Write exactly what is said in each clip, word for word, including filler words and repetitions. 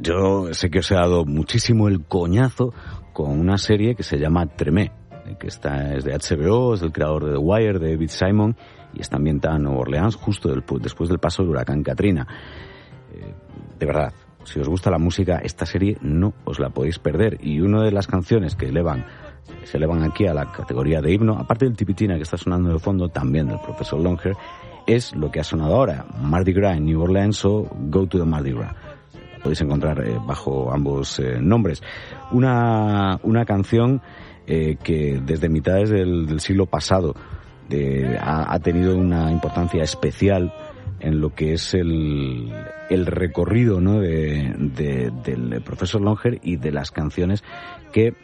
yo sé que os he dado muchísimo el coñazo con una serie que se llama Tremé, que está, es de H B O, es del creador de The Wire, de David Simon, y está ambientada en Nueva Orleans justo del, después del paso del huracán Katrina. Eh, de verdad, si os gusta la música, esta serie no os la podéis perder. Y una de las canciones que elevan, se elevan aquí a la categoría de himno, aparte del tipitina que está sonando de fondo, también del profesor Longhair, es lo que ha sonado ahora, Mardi Gras en New Orleans o Go to the Mardi Gras. La podéis encontrar eh, bajo ambos eh, nombres. Una, una canción eh, que desde mitades del, del siglo pasado eh, ha, ha tenido una importancia especial en lo que es el, el recorrido, ¿no?, de, de, del profesor Longhair y de las canciones que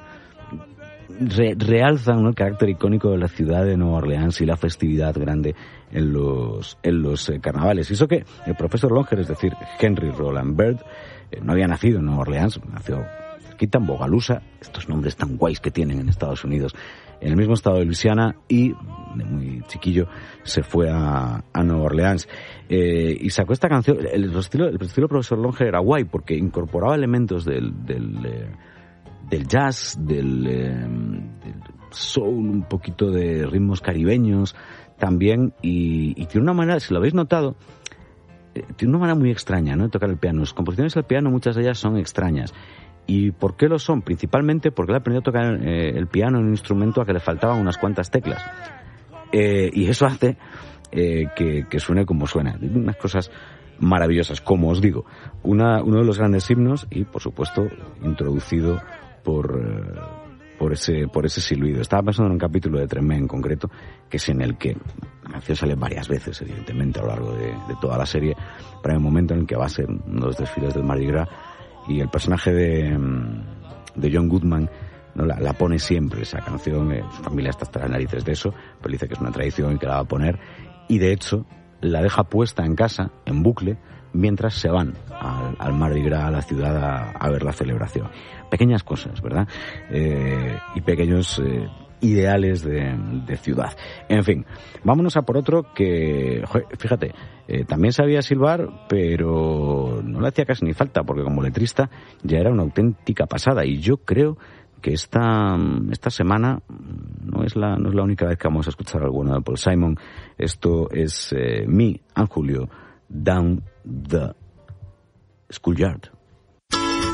re, realzan, ¿no?, el carácter icónico de la ciudad de Nueva Orleans y la festividad grande en los, en los eh, carnavales. Y eso que el profesor Longhair, es decir, Henry Roland Bird, eh, no había nacido en Nueva Orleans, nació cerquita en Bogalusa, estos nombres tan guays que tienen en Estados Unidos, en el mismo estado de Luisiana, y de muy chiquillo se fue a, a Nueva Orleans eh, y sacó esta canción. El, el estilo el estilo profesor Longhair era guay porque incorporaba elementos del del, eh, del jazz, del, eh, del soul, un poquito de ritmos caribeños también, y, y tiene una manera, si lo habéis notado, eh, tiene una manera muy extraña, ¿no?, de tocar el piano. Sus composiciones al piano, muchas de ellas son extrañas. ¿Y por qué lo son? Principalmente porque él aprendió a tocar eh, el piano en un instrumento a que le faltaban unas cuantas teclas. Eh, y eso hace eh, que, que suene como suena. Unas cosas maravillosas, como os digo. Una, uno de los grandes himnos y, por supuesto, introducido por, eh, por ese por ese silbido. Estaba pensando en un capítulo de Tremé en concreto, que es en el que la canción sale varias veces, evidentemente, a lo largo de, de toda la serie, pero hay un momento en el que va a ser uno de los desfiles del Mardi Gras y el personaje de, de John Goodman, ¿no?, la, la pone siempre esa canción. Eh, su familia está hasta las narices de eso, pero dice que es una tradición y que la va a poner, y de hecho la deja puesta en casa, en bucle, mientras se van al, al Mardi Gras, a la ciudad, a, a ver la celebración. Pequeñas cosas, ¿verdad? Eh, y pequeños eh, ideales de, de ciudad. En fin, vámonos a por otro que, fíjate, eh, también sabía silbar, pero no le hacía casi ni falta, porque como letrista ya era una auténtica pasada. Y yo creo que esta, esta semana no es la no es la única vez que vamos a escuchar alguno de Paul Simon. Esto es eh, Me and Julio, Down the Schoolyard.